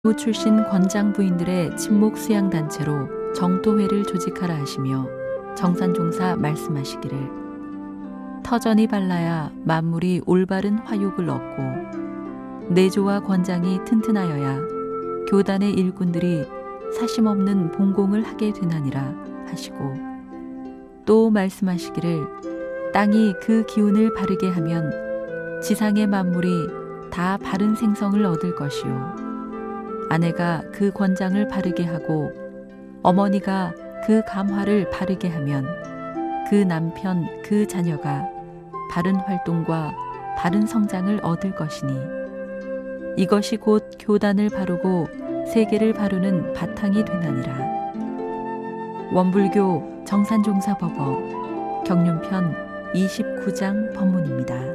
부 출신 권장 부인들의 친목 수양 단체로 정토회를 조직하라 하시며 정산종사 말씀하시기를 터전이 발라야 만물이 올바른 화욕을 얻고 내조와 권장이 튼튼하여야 교단의 일꾼들이 사심없는 봉공을 하게 되나니라 하시고 또 말씀하시기를 땅이 그 기운을 바르게 하면 지상의 만물이 다 바른 생성을 얻을 것이요 아내가 그 권장을 바르게 하고 어머니가 그 감화를 바르게 하면 그 남편 그 자녀가 바른 활동과 바른 성장을 얻을 것이니 이것이 곧 교단을 바르고 세계를 바르는 바탕이 되나니라. 원불교 정산종사법어 경륜편 29장 법문입니다.